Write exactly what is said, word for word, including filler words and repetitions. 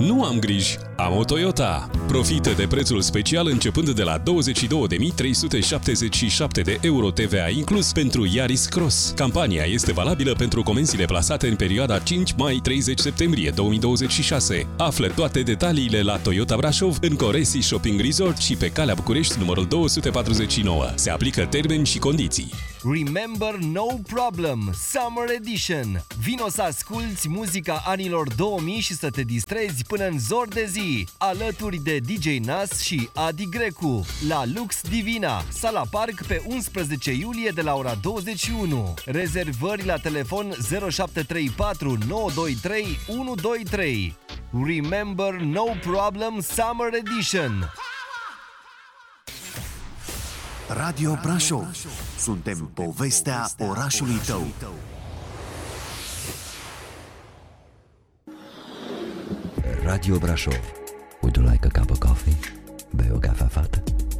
Nu am griji, am o Toyota. Profită de prețul special începând de la douăzeci și două de mii trei sute șaptezeci și șapte de euro T V A inclus pentru Yaris Cross. Campania este valabilă pentru comenzile plasate în perioada cinci mai - treizeci septembrie două mii douăzeci și șase. Află toate detaliile la Toyota Brașov, în Coresi Shopping Resort și pe Calea București numărul două sute patruzeci și nouă. Se aplică termeni și condiții. Remember No Problem Summer Edition. Vino să asculți muzica anilor două mii și să te distrezi până în zor de zi, alături de D J Nas și Adi Grecu, la Lux Divina, Sala Park, pe unsprezece iulie de la ora douăzeci și unu. Rezervări la telefon zero șapte trei patru nouă doi trei unu doi trei. Remember No Problem Summer Edition. Radio Brașov. Suntem povestea orașului tău. Radio Brașov. Would you like a cup of coffee?